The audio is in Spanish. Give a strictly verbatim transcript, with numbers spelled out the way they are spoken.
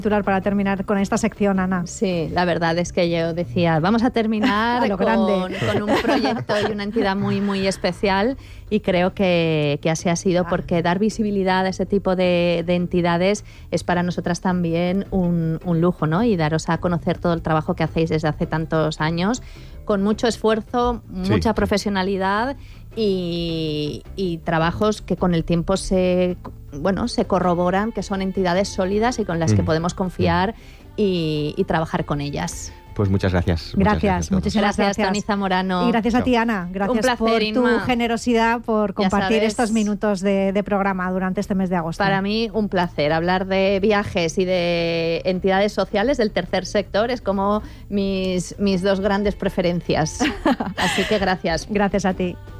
Para terminar con esta sección, Ana. Sí, la verdad es que yo decía, vamos a terminar a lo con, grande. con un proyecto y una entidad muy, muy especial, y creo que, que así ha sido, porque dar visibilidad a ese tipo de, de entidades es para nosotras también un, un lujo, ¿no? Y daros a conocer todo el trabajo que hacéis desde hace tantos años, con mucho esfuerzo, mucha sí. profesionalidad y, y trabajos que con el tiempo se, bueno, se corroboran, que son entidades sólidas y con las mm. que podemos confiar mm. y, y trabajar con ellas. Pues muchas gracias. Gracias, muchas gracias muchísimas gracias, gracias. Toni Zamorano. Y gracias a ti, Ana. Gracias Un placer, por Inma. tu generosidad, por compartir sabes, estos minutos de, de programa durante este mes de agosto. Para mí, un placer. Hablar de viajes y de entidades sociales del tercer sector es como mis, mis dos grandes preferencias. Así que gracias. Gracias a ti.